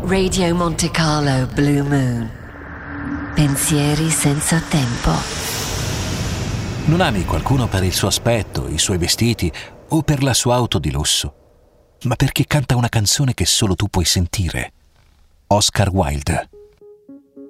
Radio Monte Carlo Blue Moon. Pensieri senza tempo. Non ami qualcuno per il suo aspetto, i suoi vestiti o per la sua auto di lusso, ma perché canta una canzone che solo tu puoi sentire. Oscar Wilde.